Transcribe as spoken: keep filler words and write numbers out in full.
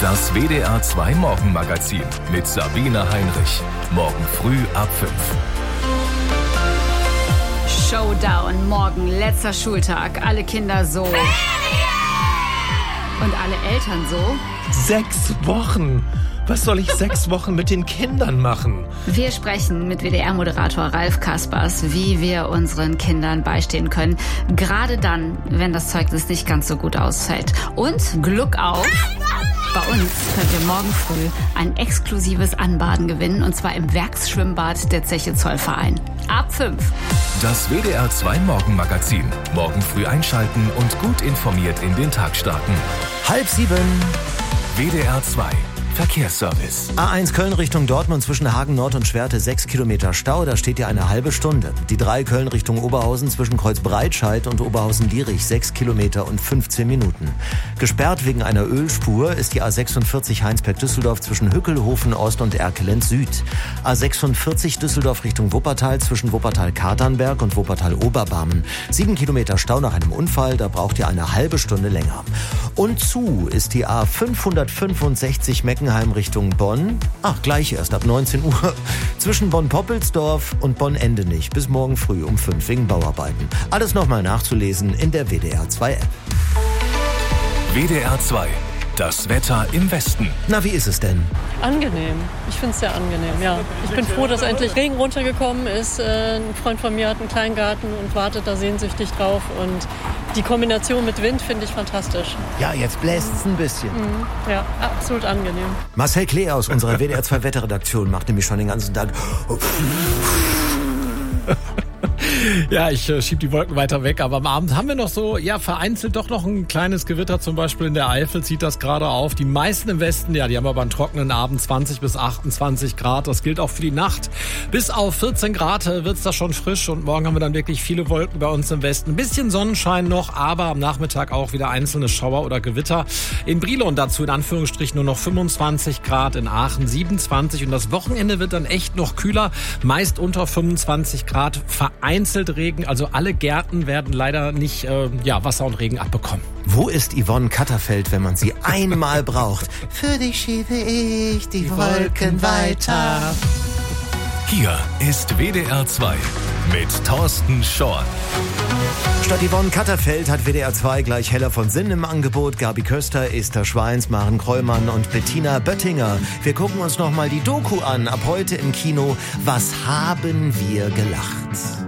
Das W D R zwei Morgenmagazin mit Sabine Heinrich. Morgen früh ab fünf. Showdown, morgen, letzter Schultag. Alle Kinder so. Und alle Eltern so. Sechs Wochen. Was soll ich sechs Wochen mit den Kindern machen? Wir sprechen mit W D R-Moderator Ralf Kaspers, wie wir unseren Kindern beistehen können. Gerade dann, wenn das Zeugnis nicht ganz so gut ausfällt. Und Glück auf! Bei uns könnt ihr morgen früh ein exklusives Anbaden gewinnen. Und zwar im Werksschwimmbad der Zeche Zollverein. Ab fünf. Das W D R zwei Morgenmagazin. Morgen früh einschalten und gut informiert in den Tag starten. Halb sieben. W D R zwei Verkehrsservice. A eins Köln Richtung Dortmund zwischen Hagen Nord und Schwerte sechs Kilometer Stau, da steht ja eine halbe Stunde. Die drei Köln Richtung Oberhausen zwischen Kreuzbreitscheid und Oberhausen-Dierich sechs Kilometer und fünfzehn Minuten. Gesperrt wegen einer Ölspur ist die A sechsundvierzig Heinsberg-Düsseldorf zwischen Hückelhofen Ost und Erkelenz Süd. A sechsundvierzig Düsseldorf Richtung Wuppertal zwischen Wuppertal-Katernberg und Wuppertal-Oberbarmen. sieben Kilometer Stau nach einem Unfall, da braucht ihr eine halbe Stunde länger. Und zu ist die A fünfhundertfünfundsechzig Meckenheim Richtung Bonn. Ach, gleich erst ab neunzehn Uhr. Zwischen Bonn-Poppelsdorf und Bonn-Endenich bis morgen früh um fünf wegen Bauarbeiten. Alles nochmal nachzulesen in der W D R zwei App. W D R zwei. Das Wetter im Westen. Na, wie ist es denn? Angenehm. Ich finde es sehr angenehm, ja. Ich bin froh, dass endlich Regen runtergekommen ist. Ein Freund von mir hat einen Kleingarten und wartet da sehnsüchtig drauf. Und die Kombination mit Wind finde ich fantastisch. Ja, jetzt bläst es ein bisschen. Mhm. Ja, absolut angenehm. Marcel Klee aus unserer W D R zwei Wetterredaktion macht nämlich schon den ganzen Tag... Ja, ich äh, schieb die Wolken weiter weg, aber am Abend haben wir noch so, ja, vereinzelt doch noch ein kleines Gewitter, zum Beispiel in der Eifel zieht das gerade auf. Die meisten im Westen, ja, die haben aber einen trockenen Abend, zwanzig bis achtundzwanzig Grad. Das gilt auch für die Nacht. Bis auf vierzehn Grad äh, wird's da schon frisch und morgen haben wir dann wirklich viele Wolken bei uns im Westen. Ein bisschen Sonnenschein noch, aber am Nachmittag auch wieder einzelne Schauer oder Gewitter. In Brilon dazu in Anführungsstrichen nur noch fünfundzwanzig Grad, in Aachen siebenundzwanzig und das Wochenende wird dann echt noch kühler, meist unter fünfundzwanzig Grad, vereinzelt Regen, also alle Gärten werden leider nicht äh, ja, Wasser und Regen abbekommen. Wo ist Yvonne Katterfeld, wenn man sie einmal braucht? Für dich schiebe ich die, die Wolken weiter. Hier ist W D R zwei mit Thorsten Schorn. Statt Yvonne Katterfeld hat W D R zwei gleich Hella von Sinn im Angebot. Gabi Köster, Esther Schweins, Maren Krollmann und Bettina Böttinger. Wir gucken uns nochmal die Doku an. Ab heute im Kino. Was haben wir gelacht?